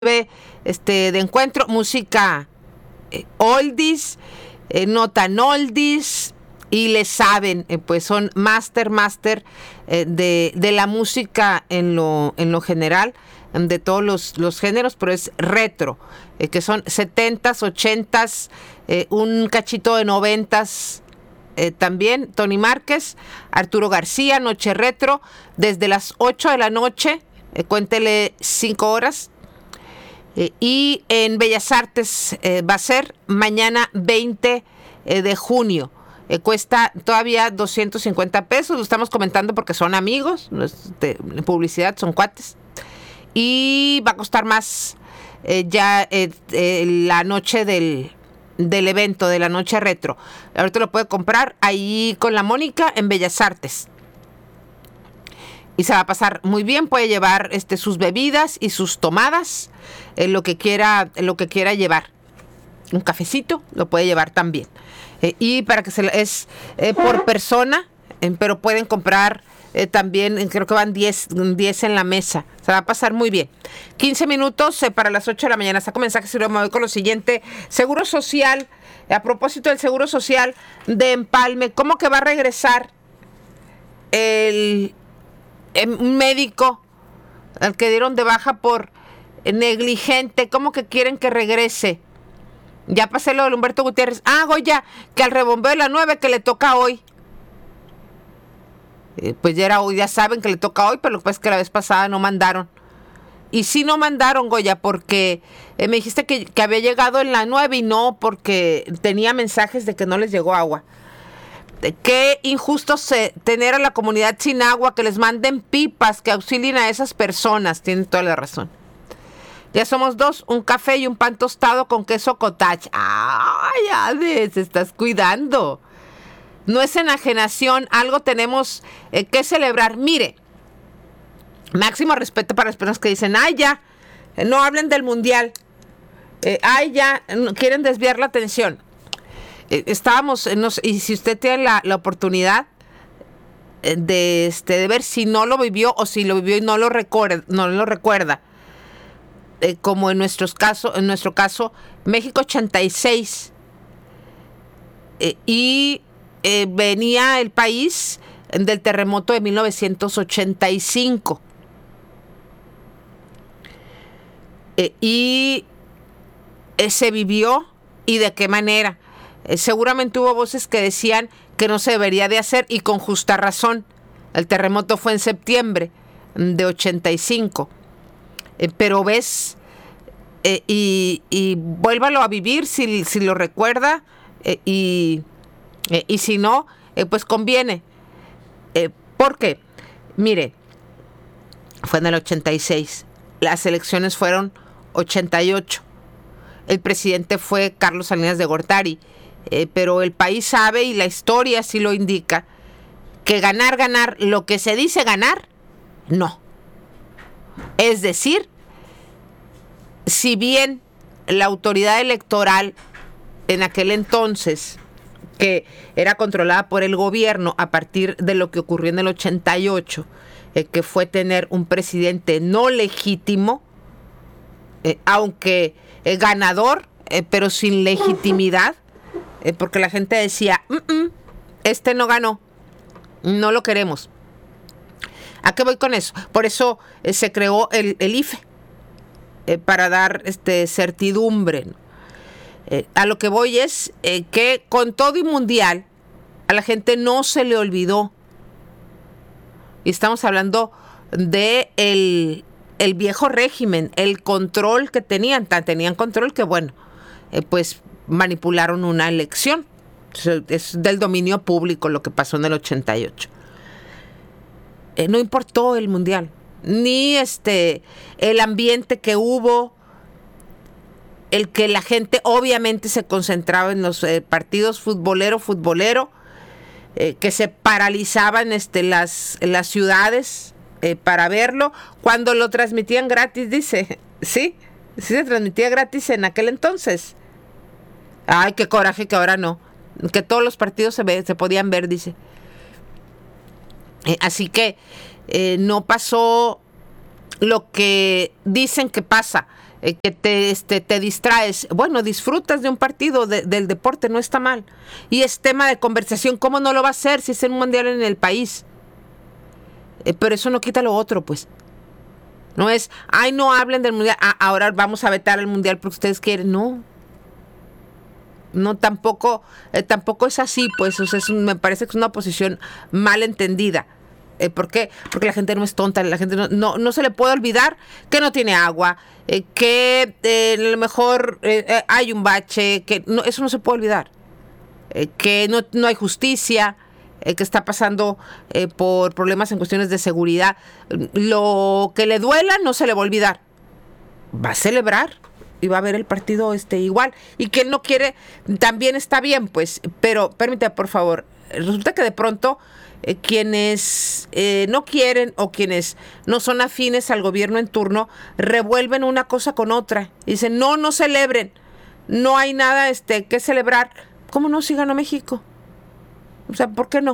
de encuentro, música oldies, no tan oldies, y le saben, pues son máster de la música en lo general, de todos los géneros, pero es retro, que son 70s, 80s, un cachito de 90s. También Tony Márquez, Arturo García, Noche Retro, desde las 8 de la noche, cuéntele 5 horas. Y en Bellas Artes va a ser mañana 20 de junio. Cuesta todavía 250 pesos, lo estamos comentando porque son amigos, no es de publicidad, son cuates. Y va a costar más la noche del evento, de la noche retro. Ahorita lo puede comprar ahí con la Mónica en Bellas Artes. Y se va a pasar muy bien, puede llevar sus bebidas y sus tomadas, lo que quiera llevar. Un cafecito lo puede llevar también. Y para que es por persona, pero pueden comprar también, creo que van 10 en la mesa. Se va a pasar muy bien. 15 minutos para las 8 de la mañana. Saco mensajes y luego me voy con lo siguiente. Seguro Social, a propósito del Seguro Social de Empalme, ¿cómo que va a regresar un médico al que dieron de baja por negligente? ¿Cómo que quieren que regrese? Ya pasé lo de Humberto Gutiérrez. Goya, que al rebombeo de la 9 que le toca hoy. Pues ya era hoy, ya saben que le toca hoy, pero lo que pasa es que la vez pasada no mandaron. Y sí no mandaron, Goya, porque me dijiste que había llegado en la 9 y no, porque tenía mensajes de que no les llegó agua. Qué injusto tener a la comunidad sin agua, que les manden pipas, que auxilien a esas personas. Tienen toda la razón. Ya somos 2, un café y un pan tostado con queso cottage. Ya te estás cuidando. No es enajenación, algo tenemos que celebrar. Mire, máximo respeto para las personas que dicen, ya, no hablen del mundial. Ya, quieren desviar la atención. Estábamos, y si usted tiene la oportunidad de ver si no lo vivió o si lo vivió y no lo recuerda, como en nuestro caso, México 86, y venía el país del terremoto de 1985, y se vivió, y de qué manera. Seguramente hubo voces que decían que no se debería de hacer, y con justa razón. El terremoto fue en septiembre de 85. Pero ves, y vuélvalo a vivir si lo recuerda, y si no, pues conviene. Porque, mire, fue en el 86. Las elecciones fueron 88. El presidente fue Carlos Salinas de Gortari. Pero el país sabe, y la historia sí lo indica, que ganar, lo que se dice ganar, no. Es decir, si bien la autoridad electoral en aquel entonces, que era controlada por el gobierno a partir de lo que ocurrió en el 88, que fue tener un presidente no legítimo, aunque ganador, pero sin legitimidad, porque la gente decía, este no ganó, no lo queremos. ¿A qué voy con eso? Por eso se creó el IFE, para dar certidumbre. A lo que voy es que con todo y mundial, a la gente no se le olvidó. Y estamos hablando de el viejo régimen, el control que tenían control que, bueno, pues manipularon una elección. Es del dominio público lo que pasó en el 88. No importó el mundial, ni el ambiente que hubo, el que la gente obviamente se concentraba en los partidos futbolero, que se paralizaban las ciudades para verlo, cuando lo transmitían gratis, dice. Sí se transmitía gratis en aquel entonces. Ay, qué coraje que ahora no, que todos los partidos se podían ver, dice. Así que no pasó lo que dicen que pasa, que te distraes. Bueno, disfrutas de un partido del deporte, no está mal. Y es tema de conversación. ¿Cómo no lo va a hacer si es un mundial en el país? Pero eso no quita lo otro, pues. No es, ay, no hablen del mundial, ahora vamos a vetar el mundial porque ustedes quieren. No. No, tampoco es así, pues. O sea, me parece que es una posición mal entendida. ¿Por qué? Porque la gente no es tonta, la gente no se le puede olvidar que no tiene agua, que a lo mejor hay un bache, que eso no se puede olvidar, que no hay justicia, que está pasando por problemas en cuestiones de seguridad. Lo que le duela no se le va a olvidar. Va a celebrar y va a ver el partido igual. Y quien no quiere también está bien, pues. Pero permítame, por favor, resulta que de pronto quienes no quieren o quienes no son afines al gobierno en turno revuelven una cosa con otra. Dicen, no celebren, no hay nada que celebrar. ¿Cómo no, si ganó México? O sea, ¿por qué no?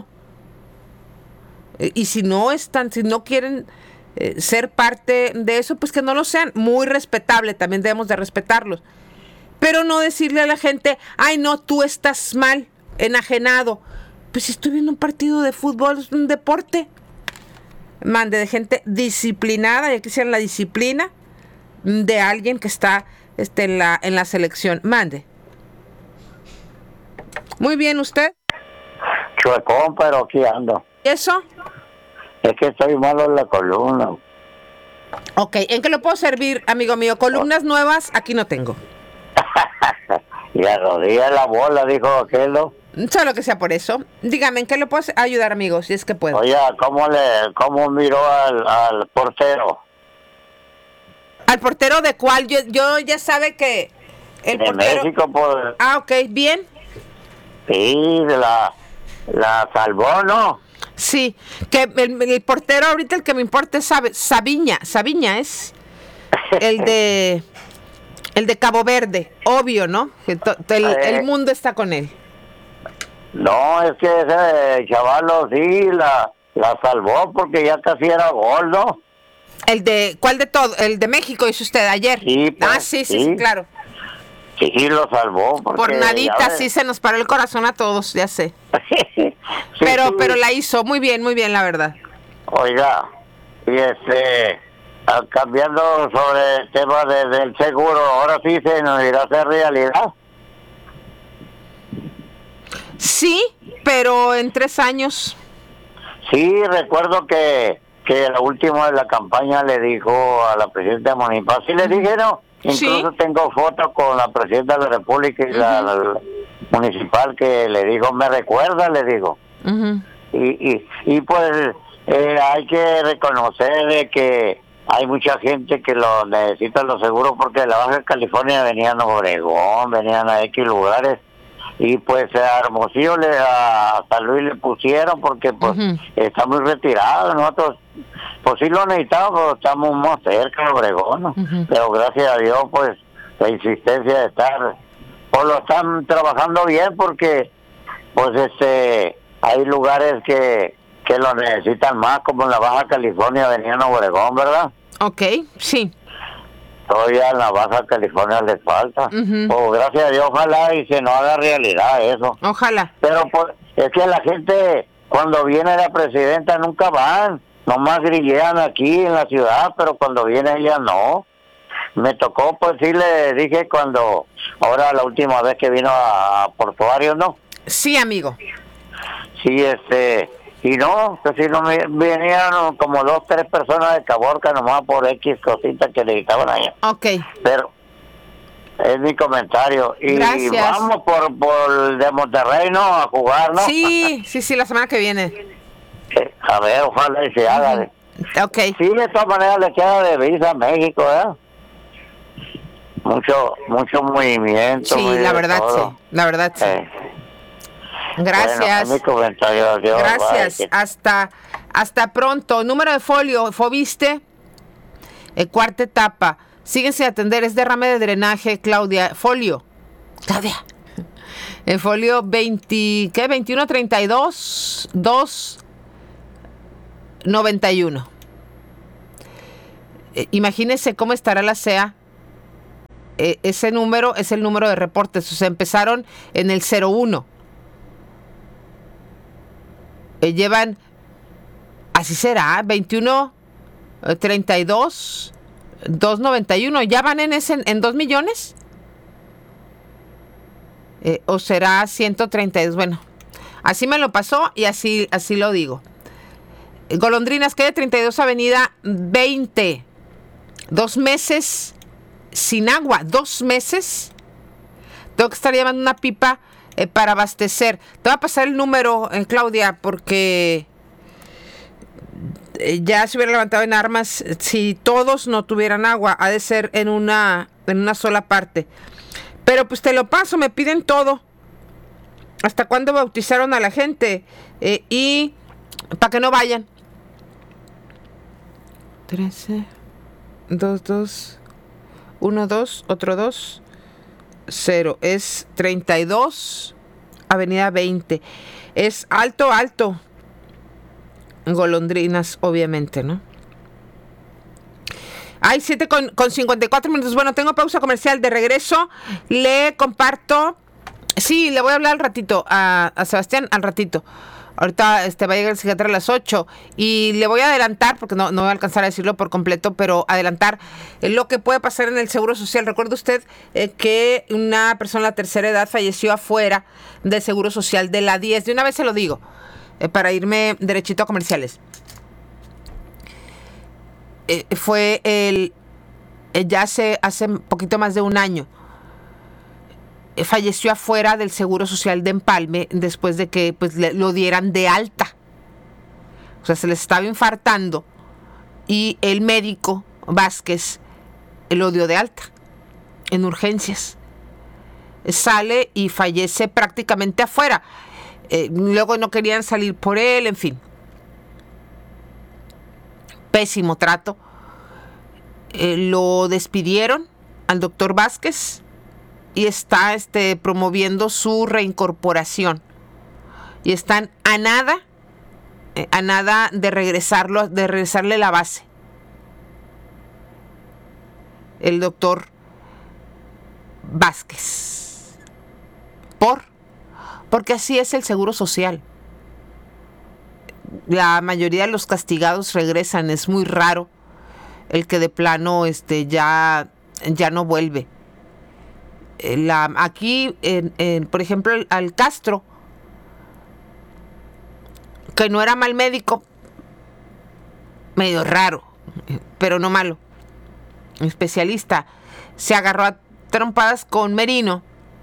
Y si no quieren ser parte de eso, pues que no lo sean. Muy respetable, también debemos de respetarlos. Pero no decirle a la gente, ay, no, tú estás mal, enajenado. Pues si estoy viendo un partido de fútbol, es un deporte. Mande, de gente disciplinada, ya quisieran la disciplina de alguien que está en la selección. Mande. Muy bien, ¿usted? Chuecón, pero aquí ando. ¿Y eso? Es que estoy malo en la columna. Ok, ¿en qué lo puedo servir, amigo mío? Columnas nuevas, aquí no tengo. Y a rodilla la bola, dijo aquel, ¿no? Solo que sea por eso. Dígame, ¿en qué le puedo ayudar, amigo? Si es que puedo. Oye, ¿cómo miró al portero? ¿Al portero de cuál? Yo ya sabe que el de portero... México, pues. Ah, ok, bien. Sí, la salvó, ¿no? Sí, que el portero ahorita el que me importa es Sabiña es el de Cabo Verde, obvio, ¿no? Que el mundo está con él. No, es que ese chavalo sí la salvó porque ya casi era gol, ¿no? ¿Cuál de todo? El de México, dice usted, ayer. Sí, pues, sí, claro. Sí, lo salvó. Por nadita, sí se nos paró el corazón a todos, ya sé. Sí, pero la hizo muy bien, la verdad. Oiga, y cambiando sobre el tema del seguro, ahora sí se nos irá a hacer realidad. Sí, pero en 3 años. Sí, recuerdo que la última de la campaña le dijo a la presidenta municipal, sí le dije, ¿no? Incluso tengo fotos con la presidenta de la República y la municipal que le dijo, me recuerda, le digo. Y pues hay que reconocer de que hay mucha gente que lo necesita los seguros porque de la Baja California venían a Obregón, venían a X lugares y pues a Hermosillo a San Luis le pusieron porque pues está muy retirado. Nosotros pues sí lo necesitamos, pero estamos más cerca de Obregón, ¿no? Pero gracias a Dios pues la insistencia de estar pues lo están trabajando bien porque pues hay lugares que lo necesitan más, como en la Baja California venían a Obregón, ¿verdad? Ok, sí. Todavía en la Baja California les falta. Pues gracias a Dios, ojalá y se nos haga realidad eso. Ojalá. Pero pues es que la gente cuando viene la presidenta nunca van, nomás grillean aquí en la ciudad, pero cuando viene ella no. Me tocó, pues sí le dije ahora la última vez que vino a Portuario, ¿no? Sí, amigo. Sí, y no, que si no venían como 2, 3 personas de Caborca nomás por X cositas que necesitaban allá. Ok. Pero es mi comentario. Y gracias. Vamos por el de Monterrey, ¿no? A jugar, ¿no? Sí, la semana que viene. A ver, ojalá y se haga. Ok. Sí, de todas maneras le queda de visa a México, ¿eh? Mucho movimiento. Sí, la verdad, sí. La verdad, sí. Gracias. Bueno, es mi comentario. Adiós, gracias. Bye. Hasta pronto. Número de folio, Fobiste. Cuarta etapa. Siguen sin atender. Es derrame de drenaje, Claudia. Folio. Claudia. El folio 2132 291. Imagínense cómo estará la CEA ese número es el número de reportes. O sea, empezaron en el 01. Llevan, así será, 21, 32, 291. ¿Ya van en 2 millones? ¿O será 132? Bueno, así me lo pasó y así lo digo. Golondrinas, calle 32, avenida 20. 2 meses sin agua. 2 meses. Tengo que estar llevando una pipa para abastecer. Te va a pasar el número, Claudia, porque ya se hubiera levantado en armas si todos no tuvieran agua. Ha de ser en una sola parte. Pero pues te lo paso, me piden todo. ¿Hasta cuándo bautizaron a la gente? Y para que no vayan. 13, 2, 2, 1, 2, otro 2, 0. Es 32, avenida 20. Es alto. Golondrinas, obviamente, ¿no? Hay 7 con 54 minutos. Bueno, tengo pausa comercial. De regreso le comparto. Sí, le voy a hablar al ratito a Sebastián, al ratito. Ahorita va a llegar el psiquiatra a las 8 y le voy a adelantar, porque no voy a alcanzar a decirlo por completo, pero adelantar lo que puede pasar en el Seguro Social. Recuerde usted que una persona de la tercera edad falleció afuera del Seguro Social de la 10. De una vez se lo digo, para irme derechito a comerciales. Fue ya hace poquito más de un año. Falleció afuera del Seguro Social de Empalme después de que pues lo dieran de alta. O sea, se les estaba infartando y el médico Vázquez lo dio de alta en urgencias. Sale y fallece prácticamente afuera. Luego no querían salir por él, en fin. Pésimo trato. Lo despidieron al doctor Vázquez y está promoviendo su reincorporación. Y están a nada de regresarle la base. El doctor Vázquez. Porque así es el Seguro Social. La mayoría de los castigados regresan. Es muy raro el que de plano ya no vuelve. Aquí, por ejemplo, al Castro, que no era mal médico, medio raro, pero no malo, especialista, se agarró a trompadas con Merino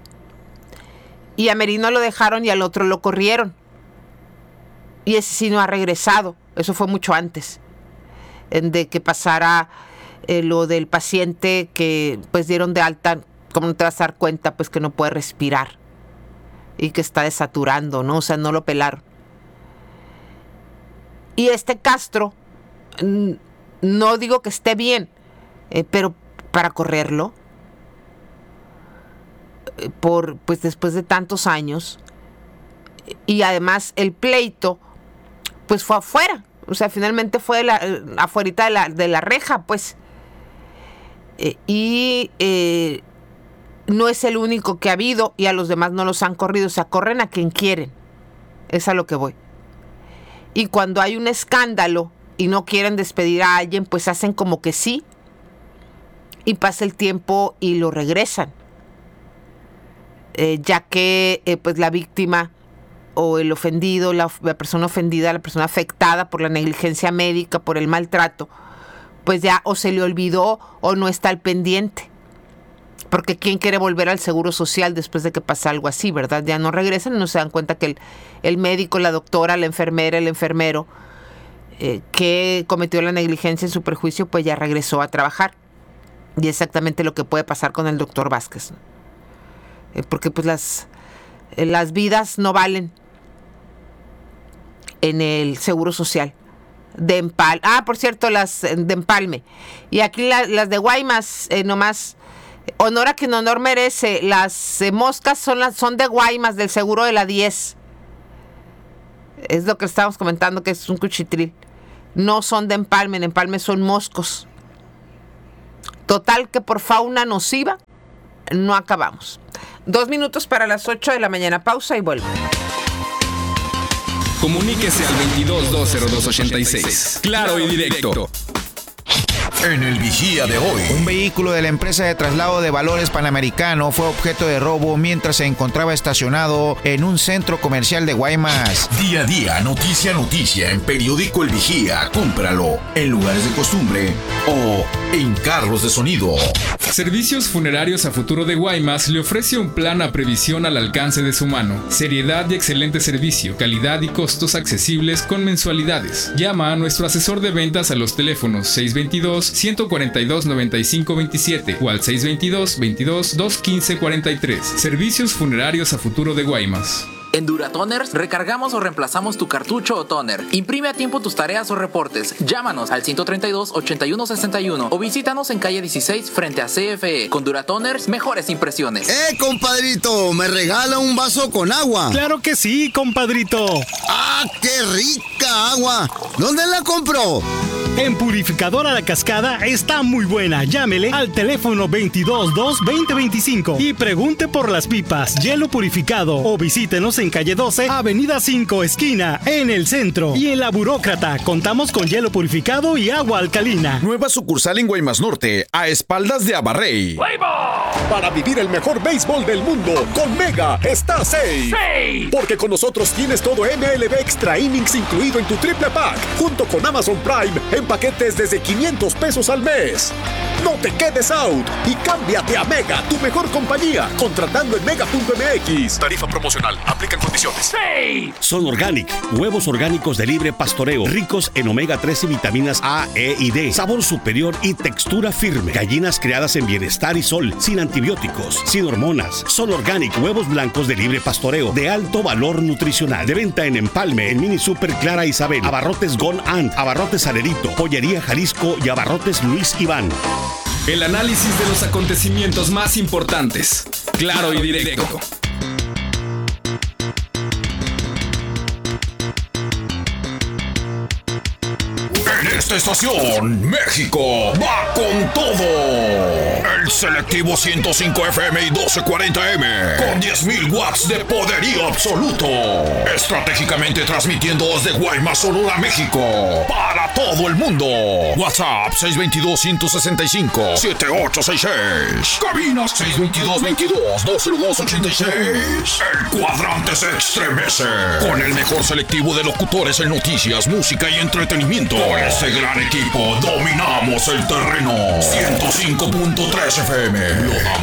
y a Merino lo dejaron y al otro lo corrieron. Y ese sí no ha regresado. Eso fue mucho antes de que pasara lo del paciente que pues dieron de alta. Como no te vas a dar cuenta, pues que no puede respirar y que está desaturando, ¿no? O sea, no lo pelaron. Y Castro, no digo que esté bien, pero para correrlo, pues después de tantos años, y además el pleito, pues fue afuera. O sea, finalmente fue afuerita de la reja, pues. No es el único que ha habido y a los demás no los han corrido. O sea, corren a quien quieren. Es a lo que voy. Y cuando hay un escándalo y no quieren despedir a alguien, pues hacen como que sí. Y pasa el tiempo y lo regresan. Ya que pues la víctima o el ofendido, la persona ofendida, la persona afectada por la negligencia médica, por el maltrato, pues ya o se le olvidó o no está al pendiente. Porque ¿quién quiere volver al Seguro Social después de que pasa algo así, verdad? Ya no regresan y no se dan cuenta que el médico, la doctora, la enfermera, el enfermero que cometió la negligencia en su perjuicio, pues ya regresó a trabajar. Y exactamente lo que puede pasar con el doctor Vázquez. Porque pues las vidas no valen en el Seguro Social de Empalme. Por cierto, las de Empalme. Y aquí las de Guaymas, nomás... Honor a quien honor merece. Las moscas son de Guaymas, del seguro de la 10. Es lo que estábamos comentando, que es un cuchitril. No son de Empalme, en Empalme son moscos. Total que por fauna nociva no acabamos. 2 minutos para las 8 de la mañana. Pausa y vuelvo. Comuníquese al 22-202-86. Claro y directo. En el Vigía de hoy. Un vehículo de la empresa de traslado de valores Panamericano fue objeto de robo mientras se encontraba estacionado en un centro comercial de Guaymas. Día a día, noticia a noticia, en Periódico El Vigía. Cómpralo en lugares de costumbre o en carros de sonido. Servicios Funerarios a Futuro de Guaymas le ofrece un plan a previsión al alcance de su mano. Seriedad y excelente servicio, calidad y costos accesibles con mensualidades. Llama a nuestro asesor de ventas a los teléfonos 622-142-9527 o al 622-22-215-43. Servicios Funerarios a Futuro de Guaymas. En Duratoners recargamos o reemplazamos tu cartucho o toner. Imprime a tiempo tus tareas o reportes. Llámanos al 132-8161 o visítanos en calle 16 frente a CFE. Con Duratoners, mejores impresiones. Compadrito! ¿Me regala un vaso con agua? ¡Claro que sí, compadrito! ¡Ah, qué rica agua! ¿Dónde la compró? En Purificadora La Cascada está muy buena. Llámele al teléfono 222-2025 y pregunte por las pipas, hielo purificado o visítenos en calle 12, avenida 5, esquina, en el centro. Y en La Burócrata contamos con hielo purificado y agua alcalina. Nueva sucursal en Guaymas Norte, a espaldas de Abarrey. Para vivir el mejor béisbol del mundo, con Mega está 6. Porque con nosotros tienes todo MLB Extra Innings incluido en tu triple pack, junto con Amazon Prime en paquetes desde $500 al mes. No te quedes out y cámbiate a Mega, tu mejor compañía, contratando en mega.mx. Tarifa promocional, aplican condiciones. Son Organic, huevos orgánicos de libre pastoreo, ricos en omega 3 y vitaminas A, E y D, sabor superior y textura firme. Gallinas criadas en bienestar y sol, sin antibióticos, sin hormonas. Son Organic, huevos blancos de libre pastoreo, de alto valor nutricional. De venta en Empalme, en Mini Super Clara Isabel, Abarrotes Gon Ant, Abarrotes Alerito, Pollería Jalisco y Abarrotes Luis Iván. El análisis de los acontecimientos más importantes. Claro y directo. En esta estación, México va con todo. El selectivo 105 FM y 1240M con 10.000 watts de poderío absoluto. Estratégicamente transmitiendo desde Guaymas, Sonora, México, para todo el mundo. WhatsApp 622-165-7866. Cabina 622-22-202-86. El cuadrante se estremece con el mejor selectivo de locutores en noticias, música y entretenimiento. Con este gran equipo dominamos el terreno. 105.3 FM. Lo damos